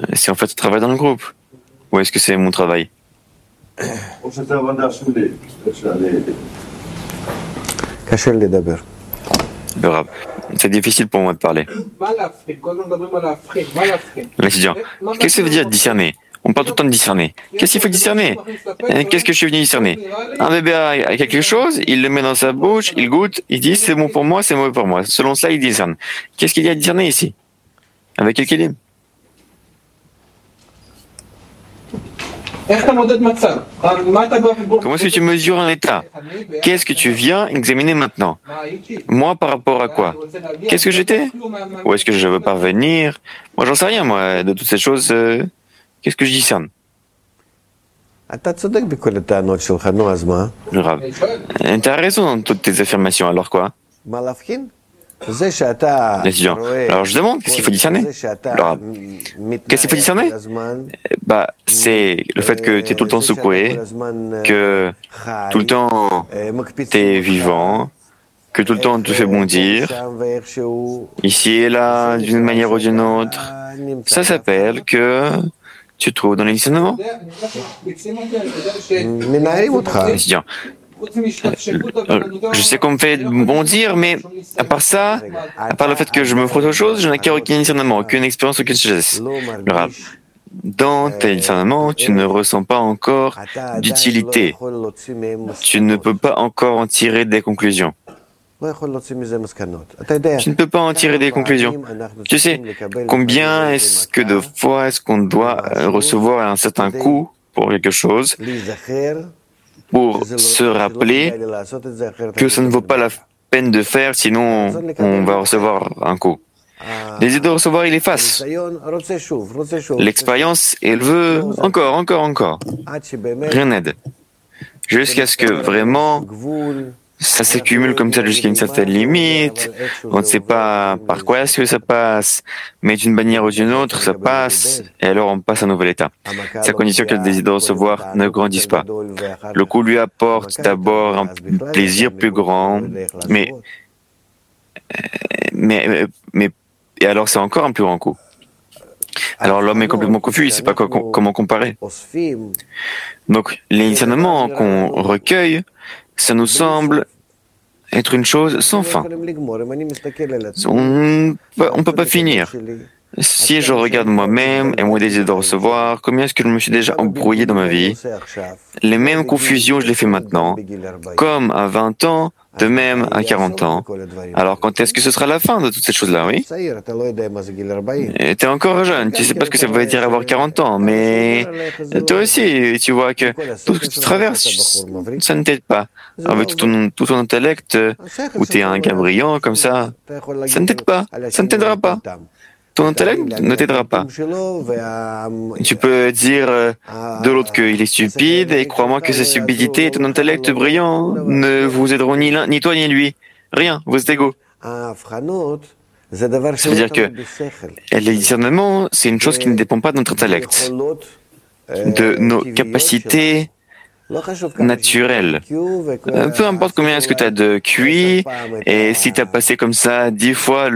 si en fait tu travailles dans le groupe. Ou est-ce que c'est mon travail? Le rab. C'est difficile pour moi de parler. L'étudiant. Qu'est-ce que ça veut dire discerner? On parle tout le temps de discerner. Qu'est-ce qu'il faut discerner? Qu'est-ce que je suis venu discerner? Un bébé a quelque chose, il le met dans sa bouche, il goûte, il dit c'est bon pour moi, c'est mauvais pour moi. Selon ça, il discerne. Qu'est-ce qu'il y a à discerner ici? Avec quel kélim? Comment est-ce que tu mesures un état? Qu'est-ce que tu viens examiner maintenant? Moi, par rapport à quoi? Qu'est-ce que j'étais? Où est-ce que je veux parvenir? Moi, j'en sais rien, moi, de toutes ces choses. Qu'est-ce que je discerne? Le Rav. Tu as raison dans toutes tes affirmations, alors quoi? L'étudiant. Alors je demande, qu'est-ce qu'il faut discerner? Le Rav. Qu'est-ce qu'il faut discerner? C'est le fait que tu es tout le temps secoué, que tout le temps tu es vivant, que tout le temps tu fais bondir, ici et là, d'une manière ou d'une autre. Ça s'appelle que tu te trouves dans les discernements. L'étudiant. Je sais qu'on me fait bondir, mais à part ça, à part le fait que je me frotte aux choses, je n'acquiers aucun discernement, aucune expérience, aucune sagesse. Le Rav. Dans tes discernements, tu ne ressens pas encore d'utilité. Tu ne peux pas encore en tirer des conclusions. Tu ne peux pas en tirer des conclusions. Tu sais, combien est-ce que de fois est-ce qu'on doit recevoir un certain coup pour quelque chose pour se rappeler que ça ne vaut pas la peine de faire, sinon on va recevoir un coup. L'idée de recevoir, il efface. L'expérience, elle veut encore. Rien n'aide. Jusqu'à ce que vraiment, ça s'accumule comme ça jusqu'à une certaine limite. On ne sait pas par quoi est-ce que ça passe, mais d'une manière ou d'une autre, ça passe, et alors on passe à un nouvel état. C'est à condition que le désir de recevoir ne grandisse pas. Le coup lui apporte d'abord un plaisir plus grand, et alors c'est encore un plus grand coup. Alors l'homme est complètement confus, il ne sait pas comment comparer. Donc les discernements qu'on recueille, ça nous semble être une chose sans fin. On ne peut pas finir. Si je regarde moi-même et mon désir de recevoir, combien est-ce que je me suis déjà embrouillé dans ma vie? Les mêmes confusions, je les fais maintenant. Comme à 20 ans, de même à 40 ans. Alors quand est-ce que ce sera la fin de toutes ces choses-là, oui? Tu es encore jeune, tu ne sais pas ce que ça veut dire avoir 40 ans, mais toi aussi, tu vois que tout ce que tu traverses, ça ne t'aide pas. Avec tout ton intellect, où tu es un gars brillant comme ça ne t'aide pas, ça ne t'aidera pas. Ton intellect ne t'aidera pas. Tu peux dire de l'autre qu'il est stupide, et crois-moi que sa stupidité et ton intellect brillant ne vous aideront ni l'un, ni toi, ni lui. Rien, vous êtes égaux. Ça veut dire que les discernements, c'est une chose qui ne dépend pas de notre intellect, de nos capacités naturelles. Peu importe combien est-ce que tu as de QI, et si tu as passé comme ça 10 fois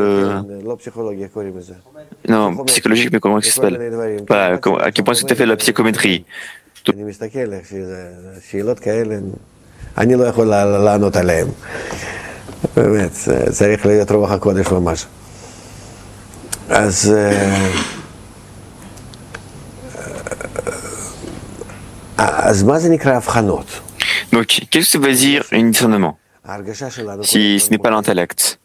non, psychologique, mais comment ça s'appelle? À quel point est-ce que tu as fait la psychométrie? Donc, qu'est-ce que ça veut dire un discernement si ce n'est pas l'intellect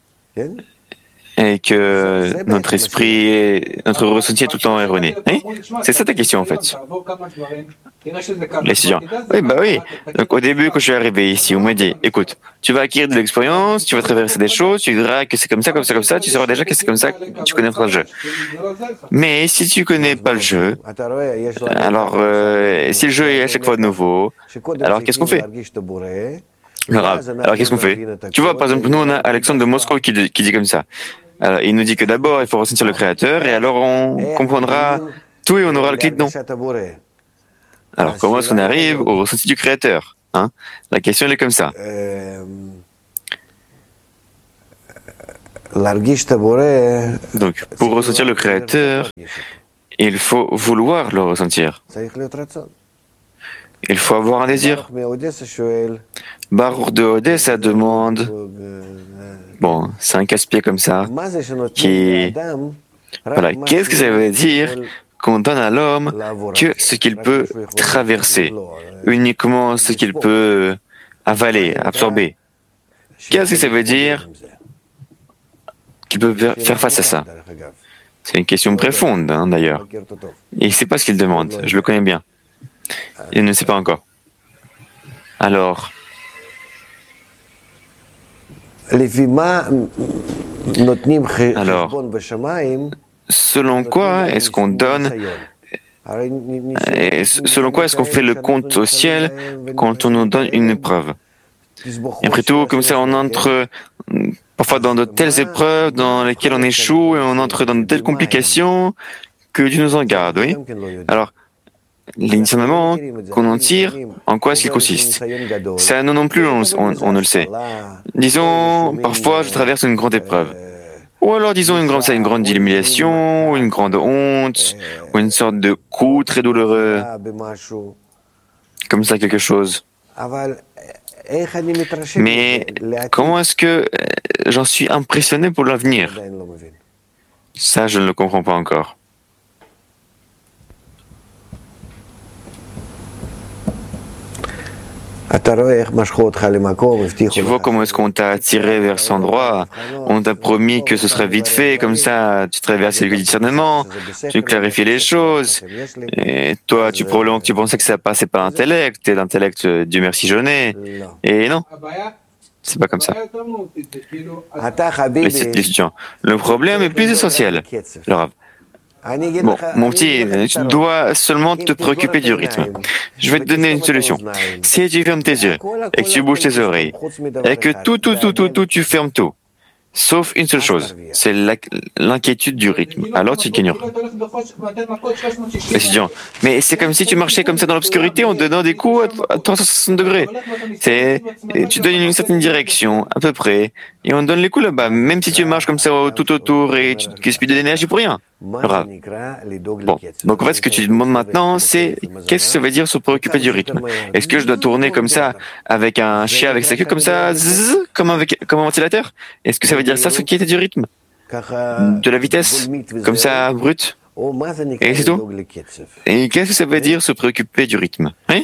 et que notre esprit, notre ressenti est tout le temps erroné? Hein? C'est ça ta question en fait. L'étudiant. Oui. Donc au début, quand je suis arrivé ici, on m'a dit, écoute, tu vas acquérir de l'expérience, tu vas traverser des choses, tu verras que c'est comme ça, tu sauras déjà que c'est comme ça, tu connaîtras le jeu. Mais si tu connais pas le jeu, alors si le jeu est à chaque fois nouveau, alors qu'est-ce qu'on fait? Alors qu'est-ce qu'on fait? Tu vois, par exemple, nous on a Alexandre de Moscou qui dit comme ça. Alors, il nous dit que d'abord il faut ressentir le Créateur, et alors on comprendra tout et on aura le clé dedans. Alors, comment est-ce qu'on arrive au ressenti du Créateur, hein? La question, elle est comme ça. Donc, pour ressentir le Créateur, Il faut vouloir le ressentir. Il faut avoir un désir. Baruch de Odessa demande, bon, c'est un casse-pied comme ça, voilà, qu'est-ce que ça veut dire qu'on donne à l'homme que ce qu'il peut traverser, uniquement ce qu'il peut avaler, absorber? Qu'est-ce que ça veut dire qu'il peut faire face à ça? C'est une question profonde, hein, d'ailleurs. Et c'est pas ce qu'il demande, je le connais bien. Il ne sait pas encore. Alors, selon quoi est-ce qu'on donne, selon quoi est-ce qu'on fait le compte au ciel quand on nous donne une épreuve? Et après tout, comme ça, on entre parfois dans de telles épreuves dans lesquelles on échoue et on entre dans de telles complications que Dieu nous en garde, oui? Alors, les discernements qu'on en tire, en quoi est-ce qu'ils consistent? Ça, nous non plus, on ne le sait. Disons, parfois, je traverse une grande épreuve. Ou alors, disons, une grande humiliation, ou une grande honte, ou une sorte de coup très douloureux. Comme ça, quelque chose. Mais comment est-ce que j'en suis impressionné pour l'avenir? Ça, je ne le comprends pas encore. Tu vois comment est-ce qu'on t'a attiré vers cet endroit? On t'a promis que ce serait vite fait, comme ça tu traversais le discernement, tu clarifies les choses. Et toi, probablement que tu pensais que ça passait par l'intellect, et l'intellect, Dieu merci, je n'ai. Et non, c'est pas comme ça. Les étudiants, le problème est plus essentiel. Le Rav. Bon, mon petit, tu dois seulement te préoccuper du rythme. Je vais te donner une solution. Si tu fermes tes yeux, et que tu bouges tes oreilles, et que tu fermes tout, sauf une seule chose, c'est l'inquiétude du rythme. Alors tu gagneras. Étudiant, mais c'est comme si tu marchais comme ça dans l'obscurité en donnant des coups à 360 degrés. Tu donnes une certaine direction, à peu près, et on donne les coups là-bas, même si tu marches comme ça tout autour et tu ne gaspilles de l'énergie pour rien. Bon, donc en fait, ce que tu demandes maintenant, c'est qu'est-ce que ça veut dire se préoccuper du rythme? Est-ce que je dois tourner comme ça avec un chien avec sa queue comme ça, comme un ventilateur? Est-ce que ça veut dire ça, ce qui était du rythme? De la vitesse, comme ça, brute? Et c'est tout? Et qu'est-ce que ça veut dire se préoccuper du rythme? Hein?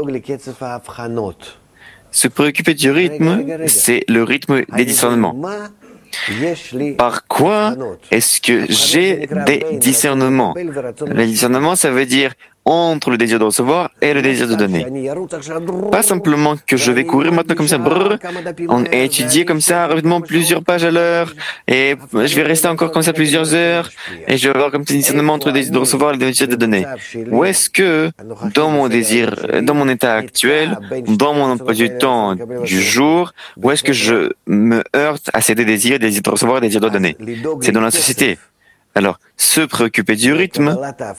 Se préoccuper du rythme, c'est le rythme des discernements. Par quoi est-ce que j'ai des discernements? Le discernement, ça veut dire entre le désir de recevoir et le désir de donner. Pas simplement que je vais courir maintenant comme ça, et étudier comme ça rapidement plusieurs pages à l'heure, et je vais rester encore comme ça plusieurs heures, et je vais avoir comme ça discernement entre le désir de recevoir et le désir de donner. Ou est-ce que, dans mon désir, dans mon état actuel, dans mon emploi du temps du jour, où est-ce que je me heurte à ces deux désirs, désir de recevoir et désir de donner? C'est dans la société. Alors, se préoccuper du rythme,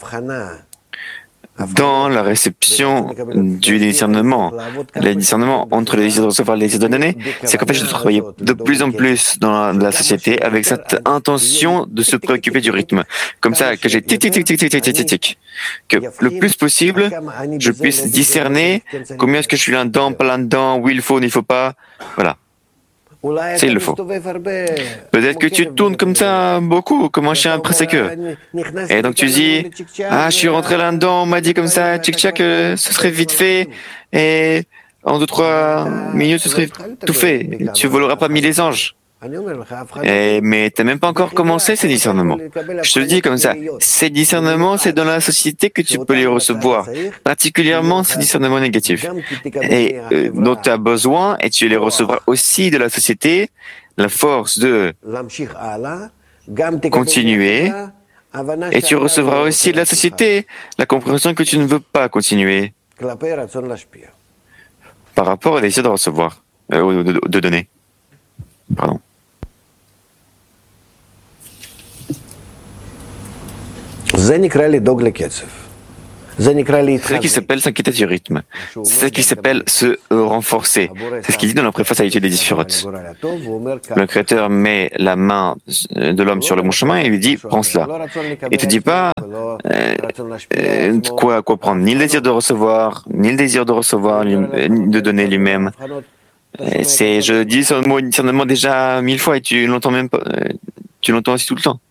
dans la réception du discernement, le discernement entre le désir de recevoir et le désir de donner, c'est qu'en fait, je dois travailler de plus en plus dans la société avec cette intention de se préoccuper du rythme. Comme ça, que j'ai tic, tic, tic, tic, tic, tic, tic, tic, tic. Que le plus possible, je puisse discerner combien est-ce que je suis là-dedans, pas là-dedans, où il faut, il ne faut pas. Voilà. S'il le faut. Peut-être que tu tournes comme ça beaucoup, comme un chien après sa queue. Et donc tu dis, ah, je suis rentré là-dedans, on m'a dit comme ça, tchic-tchac, ce serait vite fait, et en 2-3 minutes, ce serait tout fait. Tu voleras pas mille les anges. Mais tu n'as même pas encore commencé ces discernements. Je te le dis comme ça, ces discernements, c'est dans la société que tu peux les recevoir, particulièrement ces discernements négatifs. Et dont tu as besoin, et tu les recevras aussi de la société, la force de continuer, et tu recevras aussi de la société la compréhension que tu ne veux pas continuer par rapport au désir de recevoir, de donner. Pardon. C'est ce qui s'appelle s'inquiéter du rythme. C'est ce qui s'appelle se renforcer. C'est ce qu'il dit dans la préface à l'étude des Sphirot. Le Créateur met la main de l'homme sur le bon chemin et lui dit, prends cela. Et te dit pas quoi prendre, ni le désir de recevoir, ni le désir de recevoir, de donner lui-même. Je dis ce mot discernement déjà 1000 fois et tu l'entends même pas, tu l'entends aussi tout le temps.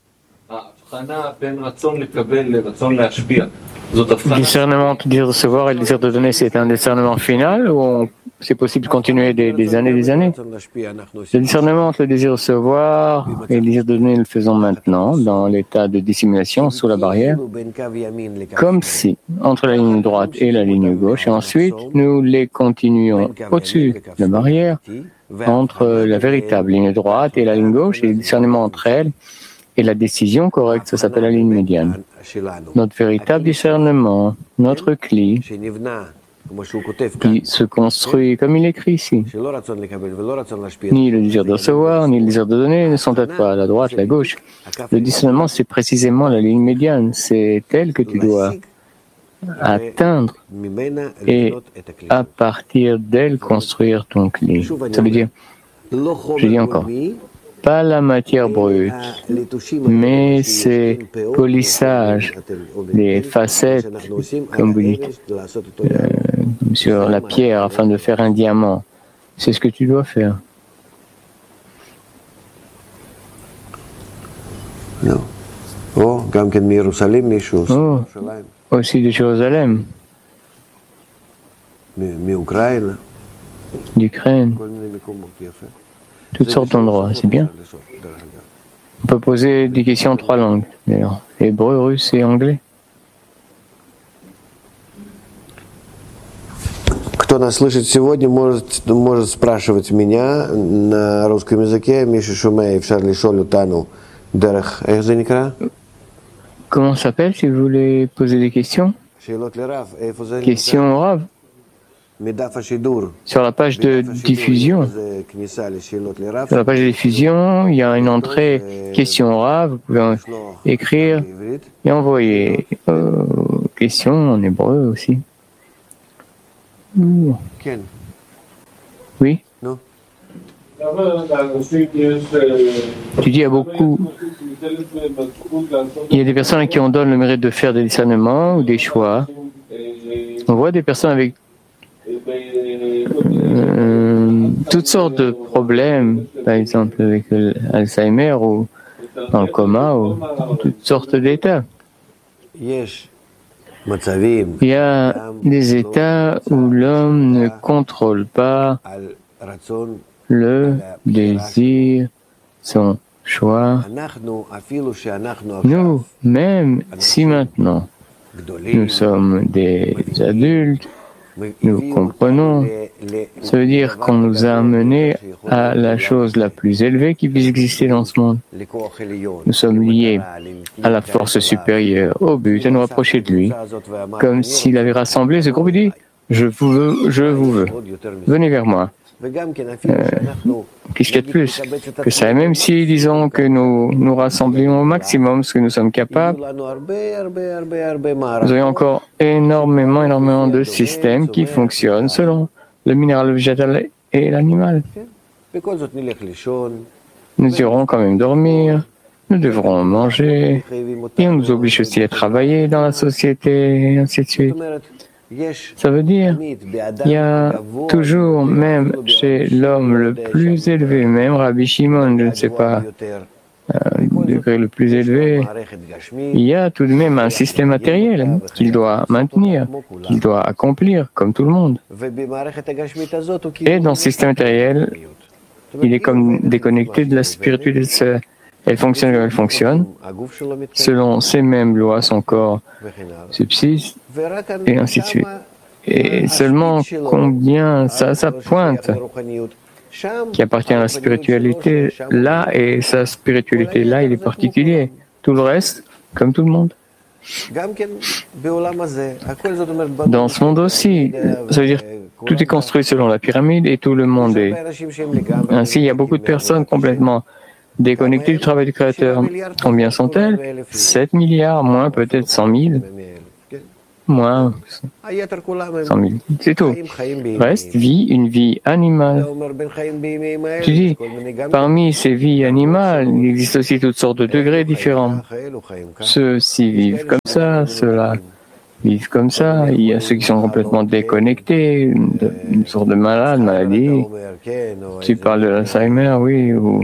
Discernement, désir de recevoir et le désir de donner, c'est un discernement final ou c'est possible de continuer des années et des années? Le discernement entre le désir de recevoir et le désir de donner, nous le faisons maintenant dans l'état de dissimulation sous la barrière, comme si entre la ligne droite et la ligne gauche, et ensuite nous les continuons au-dessus de la barrière entre la véritable ligne droite et la ligne gauche et le discernement entre elles. Et la décision correcte, ça s'appelle la ligne médiane. Notre véritable discernement, notre cli, qui se construit comme il écrit ici. Ni le désir de recevoir, ni le désir de donner ne sont pas à la droite, à la gauche. Le discernement, c'est précisément la ligne médiane. C'est elle que tu dois atteindre et à partir d'elle construire ton cli. Ça veut dire, je dis encore, pas la matière brute, mais ces polissages, les facettes, comme vous dites, sur la pierre afin de faire un diamant. C'est ce que tu dois faire. Oh, aussi de Jérusalem, d'Ukraine. Toutes sortes d'endroits, c'est bien. On peut poser des questions en 3 langues, d'ailleurs. Hébreu, russe et anglais. Кто нас слышит сегодня, может спрашивать меня на русском языке. Миша Шумей, אפשר לשאול אותנו דרך, איך זה נקרא? Comment ça s'appelle si vous voulez poser des questions? Questions au Rav. Sur la page de diffusion, il y a une entrée question Rav, vous pouvez écrire et envoyer questions en hébreu aussi. Oui. Tu dis à beaucoup, il y a des personnes à qui on donne le mérite de faire des discernements ou des choix. On voit des personnes avec toutes sortes de problèmes, par exemple avec l'Alzheimer ou dans le coma ou toutes sortes d'états. Il y a des états où l'homme ne contrôle pas le désir, son choix. Nous, même si maintenant nous sommes des adultes, nous comprenons. Ça veut dire qu'on nous a amenés à la chose la plus élevée qui puisse exister dans ce monde. Nous sommes liés à la force supérieure, au but à nous rapprocher de lui, comme s'il avait rassemblé ce groupe et dit « Je vous veux, venez vers moi ». Qu'est-ce qu'il y a de plus que ça? Et même si, disons, que nous rassemblions au maximum ce que nous sommes capables, nous aurions encore énormément de systèmes qui fonctionnent selon le minéral, le végétal et l'animal. Nous irons quand même dormir, nous devrons manger, et on nous oblige aussi à travailler dans la société, et ainsi de suite. Ça veut dire, il y a toujours, même chez l'homme le plus élevé, même Rabbi Shimon, je ne sais pas, le degré le plus élevé, il y a tout de même un système matériel qu'il doit maintenir, qu'il doit accomplir, comme tout le monde. Et dans ce système matériel, il est comme déconnecté de la spiritualité. Elle fonctionne comme elle fonctionne. Selon ces mêmes lois, son corps subsiste, et ainsi de suite. Et seulement combien ça pointe qui appartient à la spiritualité là, et sa spiritualité là, il est particulier. Tout le reste, comme tout le monde. Dans ce monde aussi, ça veut dire tout est construit selon la pyramide et tout le monde est. Ainsi, il y a beaucoup de personnes complètement déconnectées du travail du Créateur. Combien sont-elles? 7 milliards, moins peut-être 100 000. moins 100 000. C'est tout. Reste vie, une vie animale. Tu dis, parmi ces vies animales, il existe aussi toutes sortes de degrés différents. Ceux-ci vivent comme ça, ceux-là vivent comme ça. Il y a ceux qui sont complètement déconnectés, une sorte de maladie. Tu parles de l'Alzheimer, oui, ou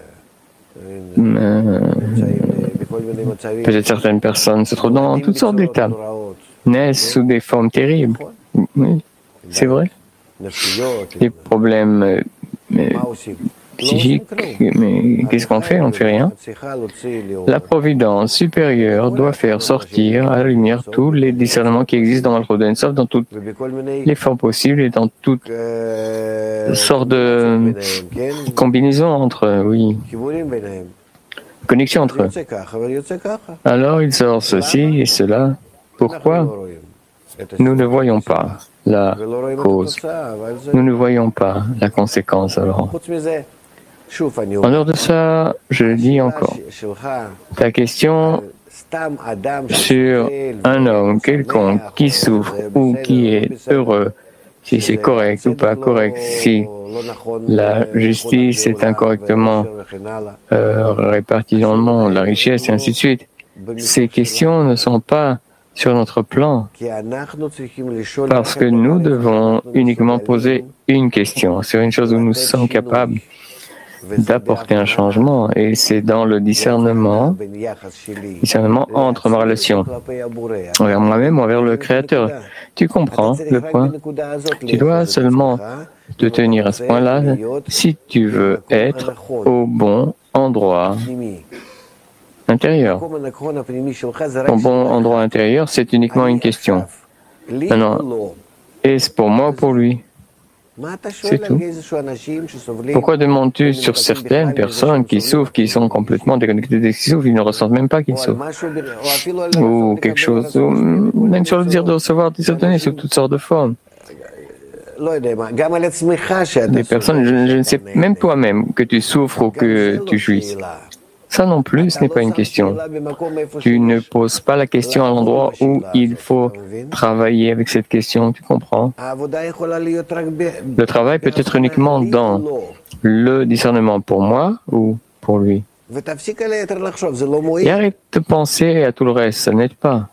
peut-être certaines personnes se trouvent dans toutes sortes d'états, naissent sous des formes terribles. Oui, c'est vrai. Des problèmes psychiques, mais qu'est-ce qu'on fait? On ne fait rien. La providence supérieure doit faire sortir à la lumière tous les discernements qui existent dans Malchut Ein-Sof, dans toutes les formes possibles et dans toutes sortes de combinaisons entre eux, oui. Connexion entre eux. Alors il sort ceci et cela. Pourquoi? Nous ne voyons pas la cause. Nous ne voyons pas la conséquence alors. En dehors de ça, je le dis encore, ta question sur un homme quelconque qui souffre ou qui est heureux, si c'est correct ou pas correct, si la justice est incorrectement répartie dans le monde, la richesse et ainsi de suite, ces questions ne sont pas sur notre plan, parce que nous devons uniquement poser une question sur une chose où nous sommes capables d'apporter un changement, et c'est dans le discernement entre ma relation envers moi-même, envers le Créateur. Tu comprends le point? Tu dois seulement te tenir à ce point-là si tu veux être au bon endroit intérieur. Ton bon endroit intérieur, c'est uniquement une question. Maintenant, est-ce pour moi ou pour lui? C'est tout. Pourquoi demandes-tu sur certaines personnes qui souffrent, qui sont complètement déconnectées de ce qu'ils souffrent, ils ne ressentent même pas qu'ils souffrent? Ou quelque chose, ou même sur le désir de recevoir des ordonnées sous toutes sortes de formes. Des personnes, je ne sais, même toi-même, que tu souffres ou que tu jouisses. Ça non plus, ce n'est pas une question. Tu ne poses pas la question à l'endroit où il faut travailler avec cette question, tu comprends? Le travail peut être uniquement dans le discernement pour moi ou pour lui. Et arrête de penser à tout le reste, ça n'aide pas.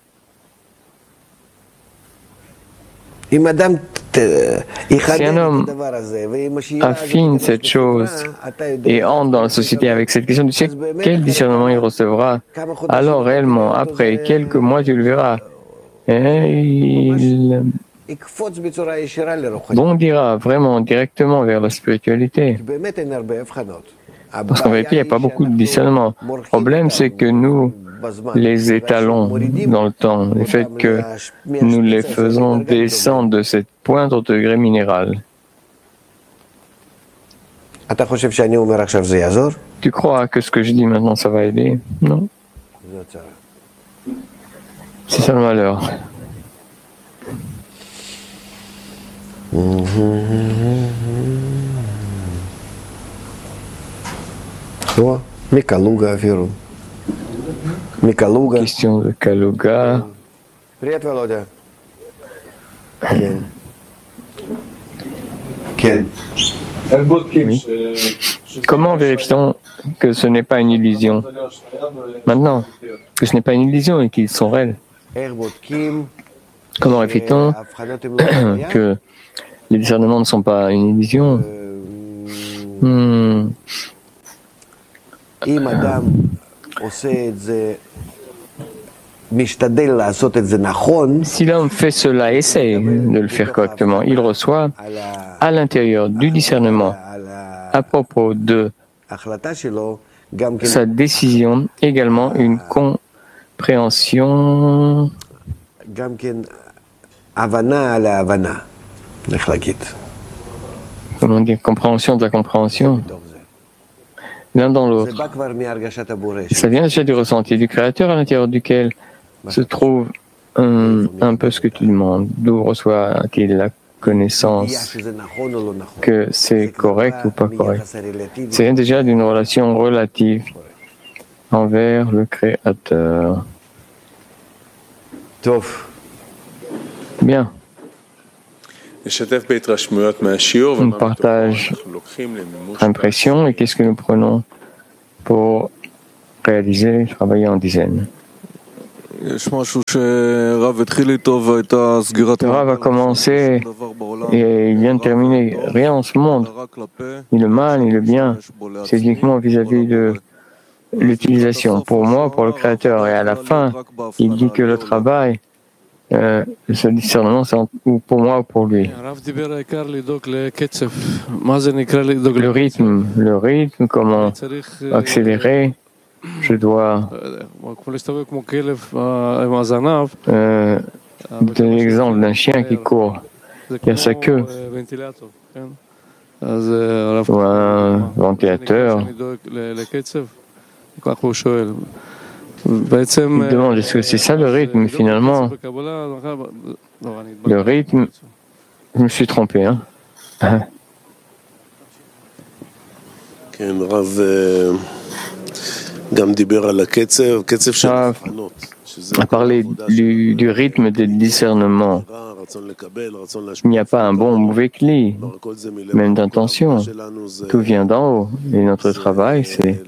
Si un homme affine cette chose et entre dans la société avec cette question, tu sais quel discernement il recevra. Alors réellement, après quelques mois, tu le verras. Et il bondira vraiment directement vers la spiritualité. Parce qu'en vérité, il n'y a pas beaucoup de discernement. Le problème, c'est que nous les étalons dans le temps, le fait que nous les faisons descendre de cette pointe au degré minéral. Tu crois que ce que je dis maintenant, ça va aider? Non. C'est ça le malheur. Question de Kaluga. Oui. Comment vérifie-t-on que ce n'est pas une illusion? Maintenant, que ce n'est pas une illusion et qu'ils sont réels. Comment vérifie-t-on que les discernements ne sont pas une illusion? Si l'homme fait cela, essaie de le faire correctement, il reçoit à l'intérieur du discernement à propos de sa décision également une compréhension comment dire, compréhension de la compréhension l'un dans l'autre. Ça vient déjà du ressenti du Créateur à l'intérieur duquel se trouve un peu ce que tu demandes. D'où reçoit-il la connaissance que c'est correct ou pas correct? Ça vient déjà d'une relation relative envers le Créateur. Bien. On partage l'impression et qu'est-ce que nous prenons pour réaliser, travailler en dizaine. Le Rav a commencé et il vient de terminer. Rien en ce monde, ni le mal, ni le bien. C'est uniquement vis-à-vis de l'utilisation pour moi, pour le Créateur. Et à la fin, il dit que le travail, ce discernement, c'est pour moi ou pour lui. Le rythme, comment accélérer. Je dois donner l'exemple d'un chien qui court, qui a sa queue, ou un ventilateur. Il demande est-ce que c'est ça le rythme, finalement. Le rythme, je me suis trompé. A parlé du rythme de discernement. Il n'y a pas un bon ou mauvais cli, même d'intention. Tout vient d'en haut. Et notre travail, c'est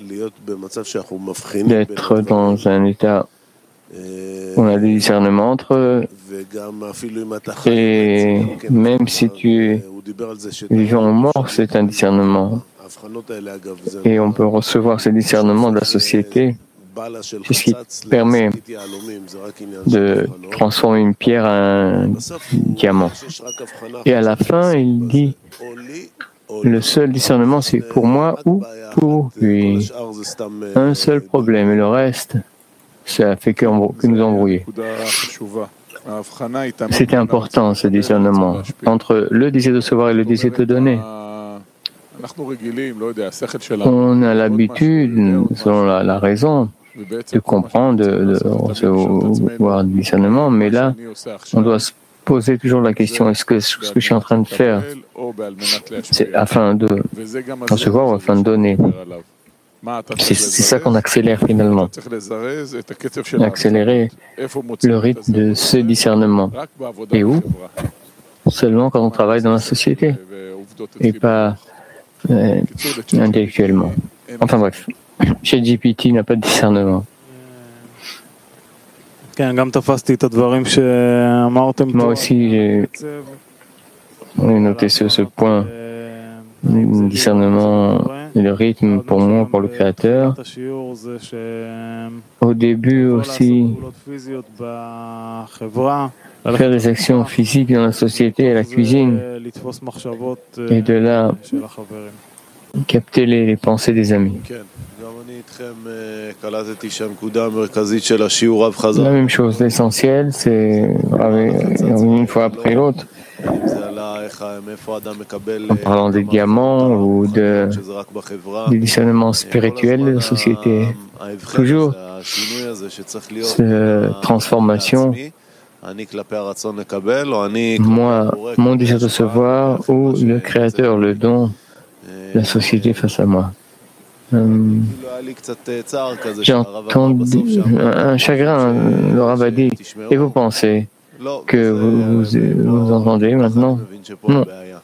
d'être dans un état où on a des discernements entre eux. Et même si tu es vivant ou mort, c'est un discernement. Et on peut recevoir ces discernements de la société. C'est ce qui permet de transformer une pierre en un diamant. Et à la fin, il dit, le seul discernement, c'est pour moi ou pour lui. Un seul problème, et le reste, ça fait que nous embrouiller. C'était important, ce discernement, entre le désir de recevoir et le désir de donner. On a l'habitude, selon la raison, de comprendre, de recevoir du discernement, mais là, on doit se poser toujours la question, est-ce que ce que je suis en train de faire, c'est afin de recevoir ou afin de donner? C'est ça qu'on accélère finalement. Accélérer le rythme de ce discernement. Et où? Seulement quand on travaille dans la société, et pas intellectuellement. Enfin bref, ChatGPT n'a pas de discernement. Moi aussi, j'ai noté ce point, le discernement et le rythme pour moi, pour le Créateur. Au début aussi, faire des actions physiques dans la société, à la cuisine, et de là, capter les pensées des amis. La même chose, l'essentiel, c'est une fois après l'autre, en parlant des diamants ou du discernement spirituel de la société. Toujours cette transformation, moi, mon désir de recevoir ou le Créateur, le don, la société face à moi. J'ai entendu un chagrin, le Rav a dit, et vous pensez que vous entendez maintenant? Non.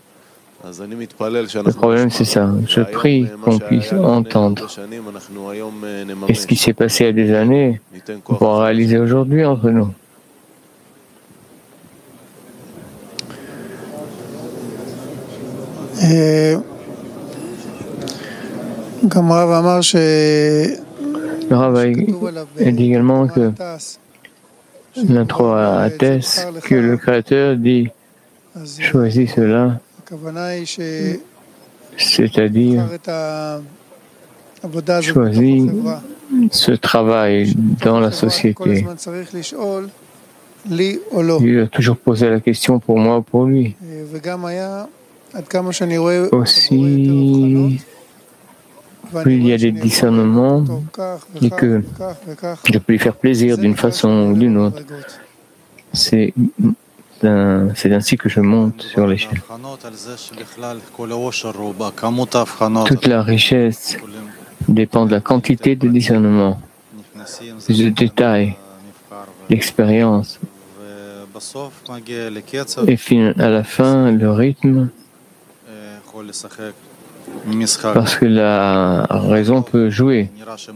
Le problème, c'est ça. Je prie qu'on puisse entendre. Et ce qui s'est passé il y a des années, on pourra réaliser aujourd'hui entre nous. Le Rav a dit également que l'intro atteste que le Créateur dit « choisis cela », c'est-à-dire choisis ce travail dans la société. Il a toujours posé la question pour moi ou pour lui. Aussi, plus il y a des discernements et que je peux lui faire plaisir d'une façon ou d'une autre. C'est ainsi que je monte sur l'échelle. Toute la richesse dépend de la quantité de discernement, de détails, d'expérience. Et à la fin, le rythme, parce que la raison peut jouer.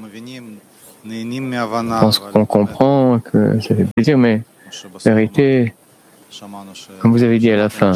Je pense qu'on comprend que ça fait plaisir, mais la vérité, comme vous avez dit à la fin,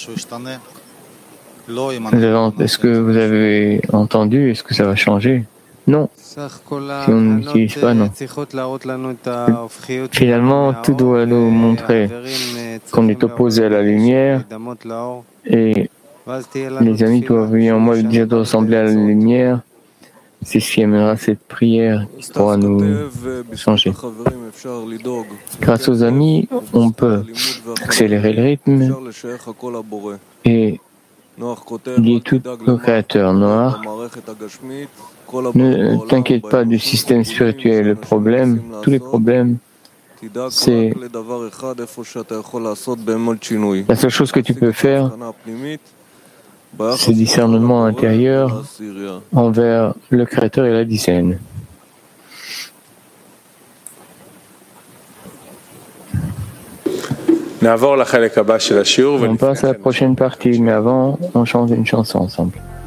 est-ce que vous avez entendu, est-ce que ça va changer? Non. Si on n'utilise pas, non. Finalement, tout doit nous montrer qu'on est opposé à la lumière et les amis doivent en moi dire de ressembler à la lumière. C'est ce qui amènera cette prière qui pourra nous changer. Grâce aux amis, on peut accélérer le rythme et lier tout au Créateur. Noir, ne t'inquiète pas du système spirituel. Le problème, tous les problèmes, c'est la seule chose que tu peux faire, c'est discernement intérieur envers le Créateur et la dizaine. On passe à la prochaine partie, mais avant, on chante une chanson ensemble.